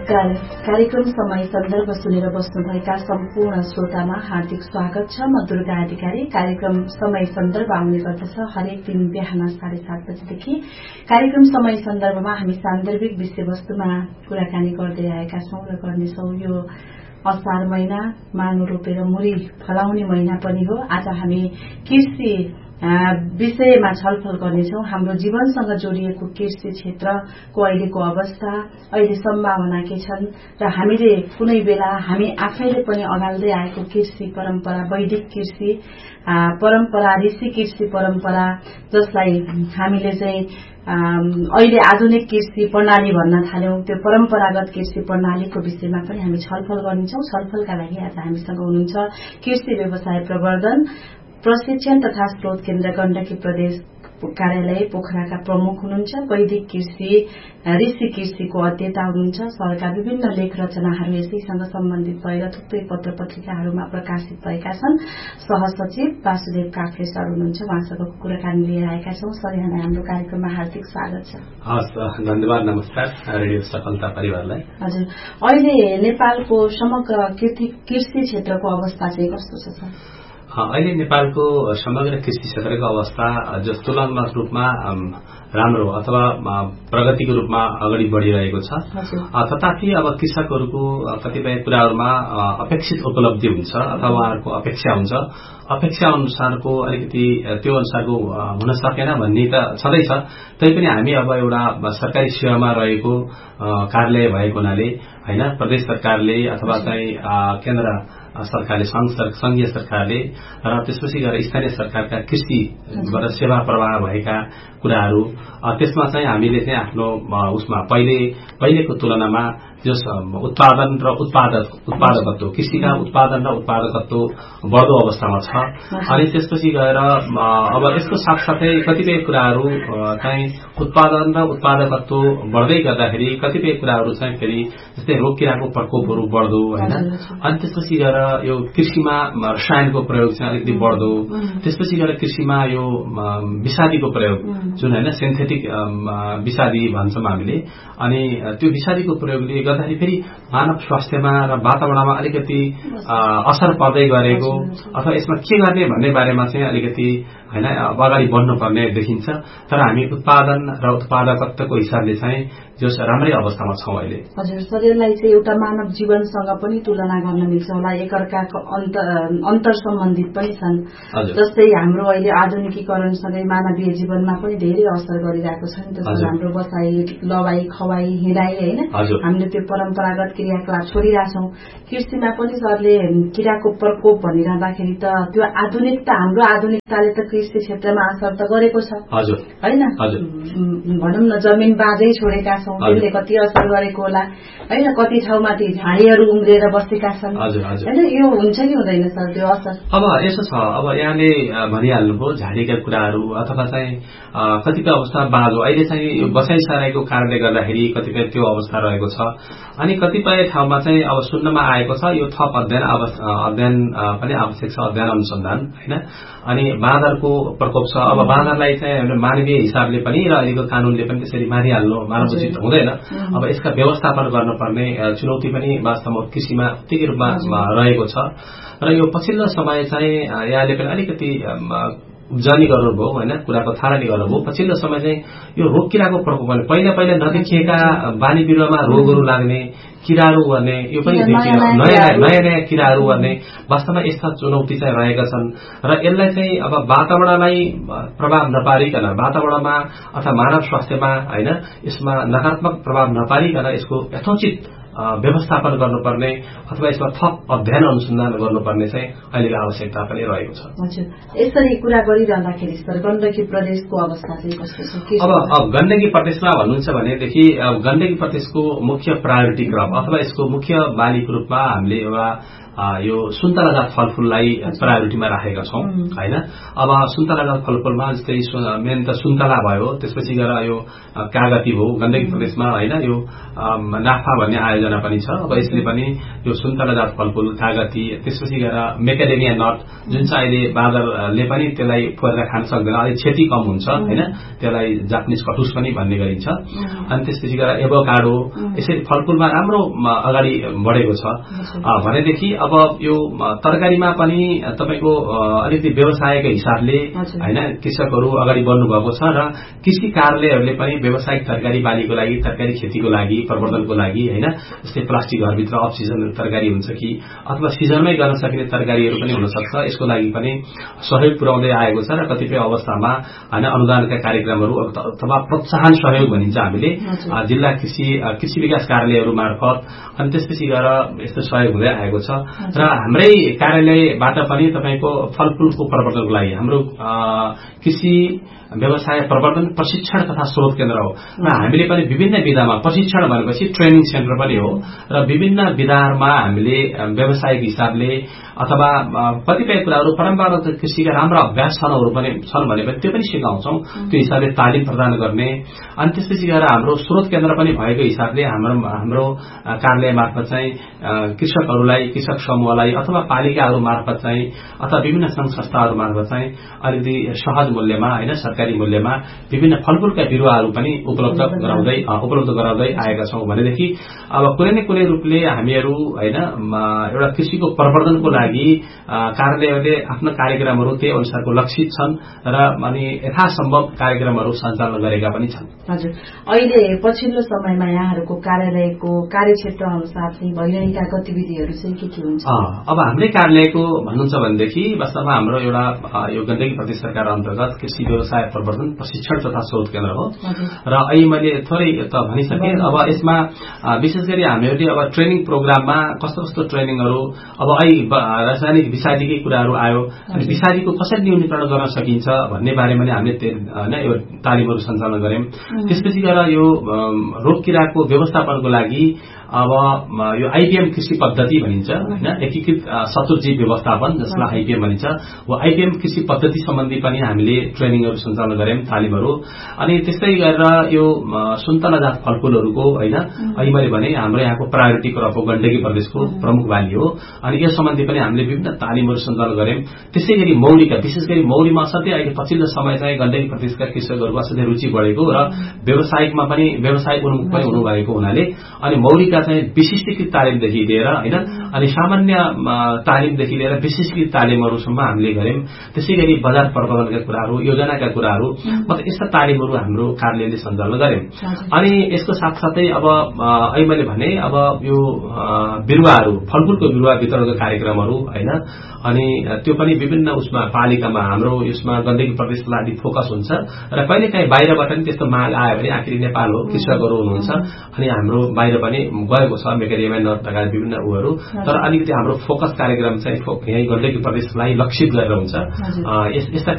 नमस्कार। कार्यक्रम समय सन्दर्भ सुनेर बस्नुभएका सम्पूर्ण श्रोतामा हार्दिक स्वागत छ। म दुर्गा अधिकारी। कार्यक्रम समय सन्दर्भ आउने गर्दछ हरेक दिन बिहान 7:30 बजेदेखि। कार्यक्रम समय सन्दर्भमा हामी सान्दर्भिक विषयवस्तुमा कुराकानी गर्दै आएका छौं र गर्नेछौं। यो असार महिना मानु रोपेर मुरी फलाउने महिना पनि हो। आज हामी कृषि विषयमा छलफल गर्नेछौं। हाम्रो जीवनसँग जोडिएको कृषि क्षेत्रको अहिलेको अवस्था, अहिले सम्भावना के छन् र हामीले कुनै बेला हामी आफैले पनि अगाल्दै आएको कृषि परम्परा, वैदिक कृषि परम्परा, ऋषि कृषि परम्परा, जसलाई हामीले चाहिँ अहिले आधुनिक कृषि प्रणाली भन्न थाल्यौं, त्यो परम्परागत कृषि प्रणालीको विषयमा पनि हामी छलफल गर्नेछौं। छलफलका लागि आज हामीसँग हुनुहुन्छ कृषि व्यवसाय प्रवर्धन प्रशिक्षण तथा स्रोत केन्द्र गण्डकी प्रदेश कार्यालय पोखराका प्रमुख हुनुहुन्छ। वैदिक कृषि, ऋषि कृषिको अध्येता हुनुहुन्छ। शहरका विभिन्न लेख रचनाहरू यसैसँग सम्बन्धित भएर थुप्रै पत्र पत्रिकाहरूमा प्रकाशित भएका छन्। सहसचिव वासुदेव काफ्ले सर हुनुहुन्छ। उहाँसँग कुराकानी लिएर आएका छौं। सर, यहाँलाई हाम्रो कार्यक्रममा हार्दिक स्वागत छ। हस्, धन्यवाद। नमस्कार रेडियो सफलता परिवारलाई। हजुर, अहिले नेपालको समग्र कृषि क्षेत्रको अवस्था चाहिँ कस्तो छ सर? अहिले नेपालको समग्र कृषि क्षेत्रको अवस्था जो तुलनात्मक रूपमा राम्रो अथवा प्रगतिको रूपमा अगाडि बढ़िरहेको छ। तथापि अब कृषकहरूको कतिपय कुराहरूमा अपेक्षित उपलब्धि हुन्छ अथवा उहाँहरूको अपेक्षा हुन्छ। अपेक्षा अनुसारको अलिकति त्यो अनुसारको हुन सकेन भन्ने त छँदैछ। तैपनि हामी अब एउटा सरकारी सेवामा रहेको कार्यालय भएको हुनाले हैन, प्रदेश सरकारले अथवा चाहिँ केन्द्र सरकारले, संघीय सरकारले र त्यसपछि गएर स्थानीय सरकारका कृषिबाट सेवा प्रवाह भएका कुराहरू, त्यसमा चाहिँ हामीले चाहिँ आफ्नो उसमा पहिलेको तुलनामा जो उत्पादन र उत्पादकत्व, कृषिका उत्पादन र उत्पादकत्व बढ्दो अवस्थामा छ। अनि त्यसपछि गएर अब यसको साथसाथै कतिपय कुराहरू चाहिँ उत्पादन र उत्पादकत्व बढ्दै गर्दाखेरि कतिपय कुराहरू चाहिँ फेरि जस्तै रोग किराको प्रकोपहरू बढ्दो हैन। अनि त्यसपछि गएर यो कृषिमा रसायनको प्रयोग चाहिँ अलिकति बढ्दो, त्यसपछि गएर कृषिमा यो विषादीको प्रयोग जुन हैन, सिन्थेटिक विषादी भन्छौं हामीले। अनि त्यो विषादीको प्रयोगले गर्दाखेरि फेरि मानव स्वास्थ्यमा र वातावरणमा अलिकति असर पर्दै गरेको अथवा यसमा के गर्ने भन्ने बारेमा चाहिँ अलिकति हैन अगाडि बढ्नुपर्ने देखिन्छ। तर हामी उत्पादन र उत्पादकत्वको हिसाबले चाहिँ जो राम्रै अवस्थामा छौं अहिले। हजुर सर, यसलाई चाहिँ एउटा मानव जीवनसँग पनि तुलना गर्न मिल्छ होला, एकअर्काको अन्तर सम्बन्धित पनि छन्। जस्तै हाम्रो अहिले आधुनिकीकरणसँगै मानवीय जीवनमा पनि धेरै असर गरिरहेको छ नि त। हाम्रो बसाई, लवाई, खवाई, हिँडाई हैन, हामीले त्यो परम्परागत क्रियाकलाप छोडिरहेछौं। कृषिमा पनि सरले किराको प्रकोप भनिरहँदाखेरि त त्यो आधुनिकता, हाम्रो आधुनिकताले त कृषि क्षेत्रमा असर त गरेको छ हैन। भनौं न, जमिन बाँझै छोडेका छौं, त्यसले कति असर गरेको होला हैन। कति ठाउँमा ती झाडीहरू उम्रेर बसेका छन् हैन। यो हुन्छ कि हुँदैन सर त्यो असर? अब यसो छ, अब यहाँले भनिहाल्नुभयो झाडीका कुराहरू अथवा चाहिँ कतिपय अवस्था बाँझो, अहिले चाहिँ यो बसाइसरेको कारणले गर्दाखेरि कतिपय त्यो अवस्था रहेको छ। अनि कतिपय ठाउँमा चाहिँ अब सुन्नमा आएको छ यो थप अध्ययन पनि आवश्यक छ, अध्ययन अनुसन्धान हैन। अनि बाँदरको प्रकोप छ। अब बाँदरलाई चाहिँ मानवीय हिसाबले पनि र अहिलेको कानूनले पनि त्यसरी मारिहाल्नु मानवोचित हुँदैन। अब यसका व्यवस्थापन गर्नुपर्ने चुनौती पनि वास्तवमा कृषिमा उत्तिकै रूपमा रहेको छ। र यो पछिल्लो समय चाहिँ यहाँले पनि अलिकति उब्जनी गर्नुभयो हैन, कुराको थालनी गर्नुभयो। पछिल्लो समय चाहिँ यो रोग किराको प्रकोप पनि पहिला नदेखिएका बानी बिरुवामा रोगहरू लाग्ने, किराहरू गर्ने, यो पनि नयाँ किराहरू गर्ने वास्तवमा यस्ता चुनौती चाहिँ रहेका छन्। र यसलाई चाहिँ अब वातावरणलाई प्रभाव नपारिकन, वातावरणमा अथवा मानव स्वास्थ्यमा हैन यसमा नकारात्मक प्रभाव नपारिकन यसको यथोचित व्यवस्थापन गर्नुपर्ने अथवा यसमा थप अध्ययन अनुसन्धान गर्नुपर्ने चाहिँ अहिलेको आवश्यकता पनि रहेको छ। हजुर, यसरी कुरा गरिरहँदाखेरि सर गण्डकी प्रदेशको अवस्था चाहिँ कस्तो छ? अब गण्डकी प्रदेशमा भन्नुहुन्छ भनेदेखि गण्डकी प्रदेशको मुख्य प्रायोरिटी क्रम अथवा यसको मुख्य बालीको रूपमा हामीले एउटा यो सुन्तला जात फलफूललाई प्रायोरिटीमा राखेका छौं हैन। अब सुन्तला जात फलफूलमा जस्तै मेन त सुन्तला भयो, त्यसपछि गएर यो कागती भयो गण्डकी प्रदेशमा हैन। यो नाफा भन्ने आयोजना पनि छ। अब यसले पनि यो सुन्तला जात फलफूल, कागती, त्यसपछि गएर मेकाडेमिया नट जुन चाहिँ अहिले बाँदरले पनि त्यसलाई फोरेर खान सक्दैन, अलि क्षति कम हुन्छ हैन, त्यसलाई जापानिज कटुस पनि भन्ने गरिन्छ। अनि त्यसपछि गएर एभोकाडो, यसरी फलफूलमा राम्रो अगाडि बढेको छ भनेदेखि अब यो तरकारीमा पनि तपाईको अलिकति व्यवसायको हिसाबले हैन कृषकहरू अगाडि बढ्नु भएको छ र कृषि कार्यालयहरूले पनि व्यावसायिक तरकारी बालीको लागि, तरकारी खेतीको लागि, प्रवर्धनको लागि हैन, जस्तै प्लास्टिक घरभित्र अफ सिजन तरकारी हुन्छ कि अथवा सिजनमै गर्न सकिने तरकारीहरू पनि हुन सक्छ, यसको लागि पनि सहयोग पुर्याउँदै आएको छ र कतिपय अवस्थामा हैन अनुदानका कार्यक्रमहरू अथवा प्रोत्साहन सहयोग भनिन्छ हामीले जिल्ला कृषि विकास कार्यालयहरू मार्फत अनि त्यसपछि गएर यस्तो सहयोग हुँदै आएको छ। र हाम्रै कार्यालयबाट पनि तपाईको फलफूलको प्रवर्धनको लागि हाम्रो कृषि व्यवसाय प्रवर्धन प्रशिक्षण तथा स्रोत केन्द्र हो र हामीले पनि विभिन्न विधामा प्रशिक्षण भनेपछि ट्रेनिङ सेन्टर पनि हो र विभिन्न विधाहरूमा हामीले व्यावसायिक हिसाबले अथवा कतिपय कुराहरू परम्परागत कृषिका राम्रा अभ्यासहरू पनि छन् भने त्यो पनि सिकाउँछौं। त्यो हिसाबले तालिम प्रदान गर्ने अनि त्यसपछि गएर हाम्रो स्रोत केन्द्र पनि भएको हिसाबले हाम्रो कार्यालय मार्फत चाहिँ कृषकहरूलाई, कृषक समूहलाई अथवा पालिकाहरू मार्फत चाहिँ अथवा विभिन्न संघ संस्थाहरू मार्फत चाहिँ अलिकति सहज मूल्यमा हैन सरकारी मूल्यमा विभिन्न फलफूलका बिरुवाहरू पनि उपलब्ध गराउँदै आएका छौं भनेदेखि अब कुनै न कुनै रूपले हामीहरू हैन एउटा कृषिको प्रवर्धनको लागि कार्यालयहरूले आफ्नो कार्यक्रमहरू त्यही अनुसारको लक्षित छन् र अनि यथासम्भव कार्यक्रमहरू सञ्चालन गरेका पनि छन्। हजुर, अहिले पछिल्लो समयमा यहाँहरूको कार्यालयको कार्यक्षेत्र अनुसार चाहिँ भइरहेका गतिविधिहरू चाहिँ के हुन्छ? अब हाम्रै कार्यालयको भन्नुहुन्छ भनेदेखि वास्तवमा हाम्रो एउटा यो गण्डकी प्रदेश सरकार अन्तर्गत कृषि व्यवसाय प्रवर्धन प्रशिक्षण तथा स्रोत केन्द्र हो र अहिले मैले थोरै त भनिसकेँ। अब यसमा विशेष गरी हामीहरूले अब ट्रेनिङ प्रोग्राममा कस्तो ट्रेनिङहरू अब अहिले रासायनिक विषादीकै कुराहरू आयो अनि विषादीको कसरी न्यूनीकरण गर्न सकिन्छ भन्ने बारेमा पनि हामीले हैन यो तालिमहरू सञ्चालन गर्यौं। त्यसपछि गएर यो रोग किराको व्यवस्थापनको लागि अब यो आईपीएम कृषि पद्धति भनिन्छ हैन, एकीकृत शत्रुजीव व्यवस्थापन जसलाई आईपीएम भनिन्छ, वो आईपीएम कृषि पद्धति सम्बन्धी पनि हामीले ट्रेनिङहरू सञ्चालन गर्यौं, तालिमहरू। अनि त्यस्तै गरेर यो सुन्तला जात फलफूलहरूको हैन अहिले मैले भने हाम्रो यहाँको प्रायोरिटी क्रप हो, गण्डकी प्रदेशको प्रमुख बाली हो अनि यस सम्बन्धी पनि हामीले विभिन्न तालिमहरू सञ्चालन गर्यौं। त्यसैगरी मौरीका, विशेष गरी मौरीमा असाध्यै अहिले पछिल्लो समय चाहिँ गण्डकी प्रदेशका कृषकहरूको असाध्यै रुचि बढेको र व्यावसायिकमा पनि व्यवसायिक उन्मुख पनि हुनुभएको हुनाले अनि मौरीका चाहिँ विशिष्टीकृत तालिमदेखि लिएर हैन अनि सामान्य तालिमदेखि लिएर विशिष्टीकृत तालिमहरूसम्म हामीले गर्यौं। त्यसैगरी बजार प्रबन्धनका कुराहरू, योजनाका कुराहरू मतलब यस्ता तालिमहरू हाम्रो कार्यालयले सञ्चालन गर्यौं। अनि यसको साथसाथै अब अहिले मैले भने अब यो बिरुवाहरू, फलफूलको बिरुवा वितरणको कार्यक्रमहरू हैन अनि त्यो पनि विभिन्न उसमा पालिकामा हाम्रो यसमा गण्डकी प्रदेशलाई फोकस हुन्छ र कहिलेकाहीँ बाहिरबाट पनि त्यस्तो माग आयो भने आखिर नेपाल हो, कृषकहरू हुनुहुन्छ अनि हाम्रो बाहिर पनि गएको छ मेकाडेमिया नट लगायत विभिन्न उहरू, तर अलिकति हाम्रो फोकस कार्यक्रम चाहिँ यही गण्डकी प्रदेशलाई लक्षित गरेर हुन्छ। यस्ता